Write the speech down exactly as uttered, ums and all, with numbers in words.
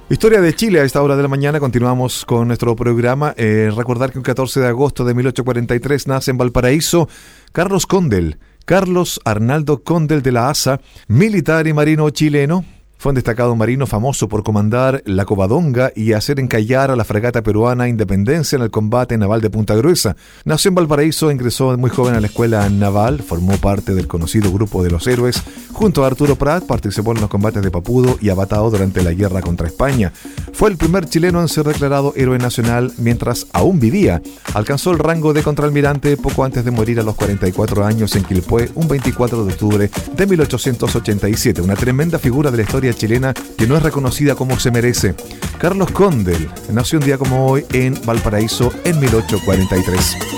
Historia de Chile a esta hora de la mañana. Continuamos con nuestro programa. Eh, recordar que un catorce de agosto de mil ochocientos cuarenta y tres nace en Valparaíso Carlos Condel, Carlos Arnaldo Condel de la Asa, militar y marino chileno. Fue un destacado marino famoso por comandar la Covadonga y hacer encallar a la fragata peruana Independencia en el combate naval de Punta Gruesa. Nació en Valparaíso, ingresó muy joven a la escuela naval, formó parte del conocido grupo de los héroes. Junto a Arturo Prat participó en los combates de Papudo y Abatao durante la guerra contra España. Fue el primer chileno en ser declarado héroe nacional mientras aún vivía. Alcanzó el rango de contraalmirante poco antes de morir a los cuarenta y cuatro años en Quilpué, un veinticuatro de octubre de mil ochocientos ochenta y siete. Una tremenda figura de la historia chilena que no es reconocida como se merece. Carlos Condel nació un día como hoy en Valparaíso en mil ochocientos cuarenta y tres.